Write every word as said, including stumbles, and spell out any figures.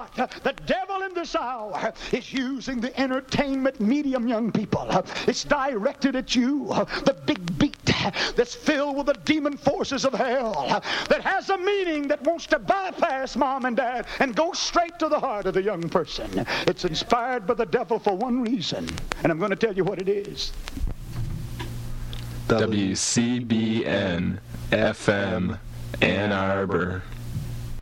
what? The devil in this hour is using the entertainment medium, young people. It's directed at you. The big beat that's filled with the demon forces of hell, that has a meaning that wants to bypass mom and dad and go straight to the heart of the young person. It's inspired by the devil for one reason, and I'm going to tell you what it is. W C B N F M Ann Arbor.